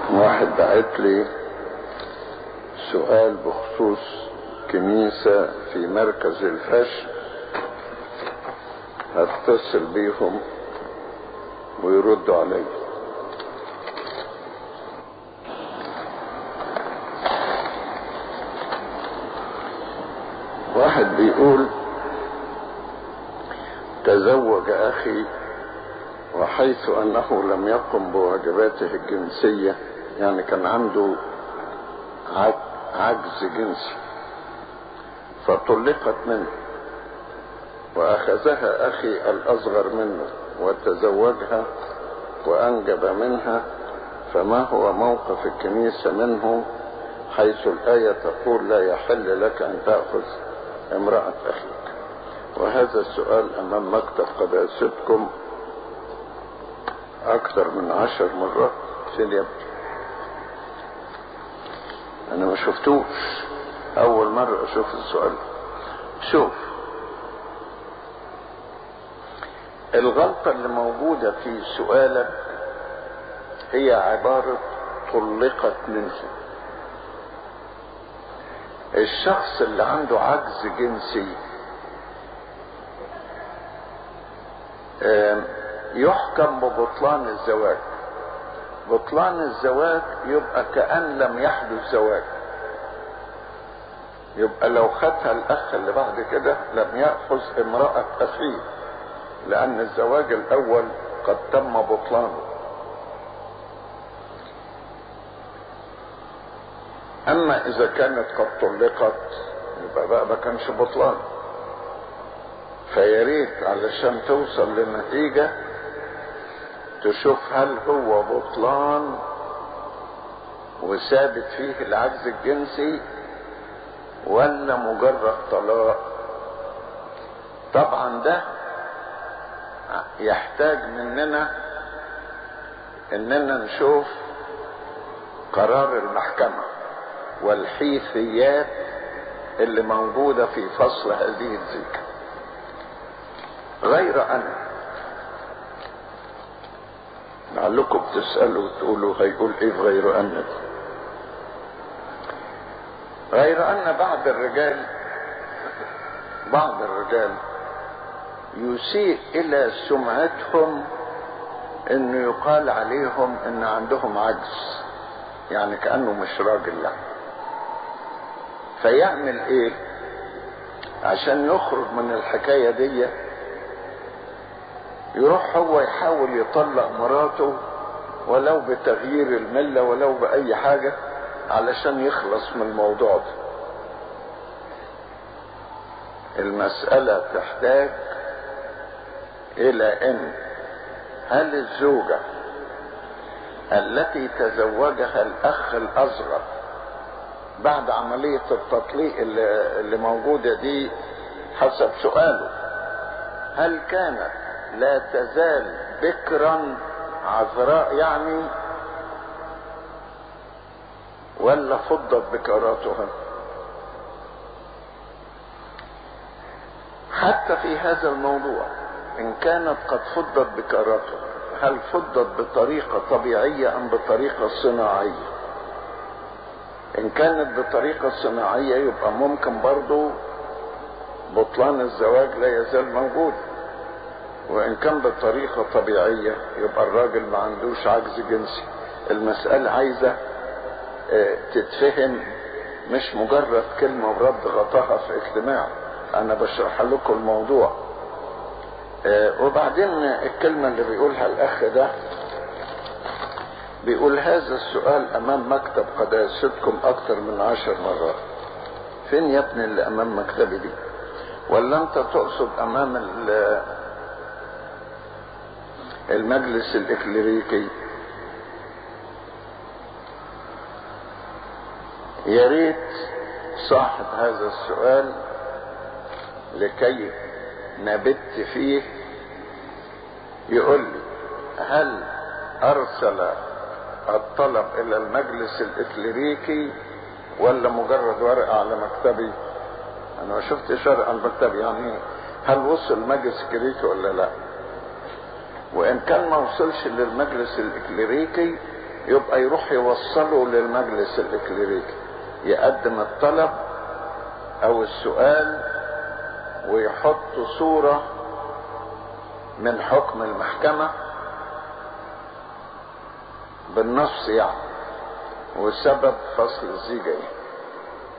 واحد بعت لي سؤال بخصوص كنيسة في مركز الفشل، هتصل بيهم ويردوا علي. واحد بيقول: تزوج أخي وحيث أنه لم يقم بواجباته الجنسية، يعني كان عنده عجز جنسي، فطلقت منه، وأخذها أخي الأصغر منه وتزوجها وأنجب منها، فما هو موقف الكنيسة منه، حيث الآية تقول: لا يحل لك أن تأخذ امرأة أخيك؟ وهذا السؤال أمام مكتب قداستكم أكثر من 10 مرات في اليوم. أنا ما شفتوش، أول مرة أشوف السؤال. شوف، الغلطة اللي موجودة في سؤالك هي عبارة طلقت منه. الشخص اللي عنده عجز جنسي يحكم ببطلان الزواج. بطلان الزواج يبقى كأن لم يحدث زواج، يبقى لو خدها الأخ اللي بعد كده لم يأخذ امرأة أخيه، لأن الزواج الأول قد تم بطلانه. أما إذا كانت قد طلقت يبقى بقى ما كانش بطلان. فياريت علشان توصل لنتيجة تشوف هل هو بطلان وثابت فيه العجز الجنسي ولا مجرد طلاق. طبعا ده يحتاج مننا اننا نشوف قرار المحكمة والحيثيات اللي موجودة في فصل هذه الزيكة. غير أن لعلكم تسألوا وتقولوا هيقول ايه في غير أن؟ غير أن بعض الرجال يسيء إلى سمعتهم انه يقال عليهم ان عندهم عجز، يعني كأنه مش راجل يعني. فيعمل ايه عشان يخرج من الحكاية دي؟ يروح هو يحاول يطلق مراته ولو بتغيير الملة ولو بأي حاجة علشان يخلص من الموضوع ده. المسألة تحتاج إلى أن هل الزوجة التي تزوجها الأخ الأصغر بعد عملية التطليق اللي موجودة دي حسب سؤاله، هل كانت لا تزال بكرا عذراء يعني، ولا فضت بكراتها؟ حتى في هذا الموضوع إن كانت قد فضت بكراتها، هل فضت بطريقة طبيعية أم بطريقة صناعية؟ إن كانت بطريقة صناعية يبقى ممكن برضو بطلان الزواج لا يزال موجود، وإن كان بطريقة طبيعية يبقى الراجل ما عندوش عجز جنسي. المسألة عايزة تتفهم، مش مجرد كلمة ورد غطاها في اجتماع. أنا بشرح لكم الموضوع. وبعدين الكلمة اللي بيقولها الأخ ده، بيقول هذا السؤال أمام مكتب قداستكم أكتر من 10 مرات. فين يا ابني اللي أمام مكتبي دي؟ ولا أنت تقصد أمام المجلس الإكليريكي؟ يا ريت صاحب هذا السؤال لكي نبت فيه يقول لي هل أرسل الطلب إلى المجلس الإكليريكي ولا مجرد ورقة على مكتبي؟ أنا ما شفتش ورقة على مكتبي، يعني هل وصل المجلس الإكليريكي ولا لا؟ وإن كان ما وصلش للمجلس الإكليريكي يبقى يروح يوصله للمجلس الإكليريكي، يقدم الطلب أو السؤال ويحط صورة من حكم المحكمة بالنص يعني، وسبب فصل الزيجة